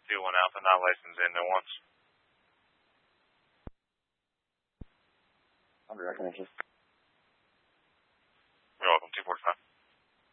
21 Alpha, not licensed in, no once. I'll be recognition.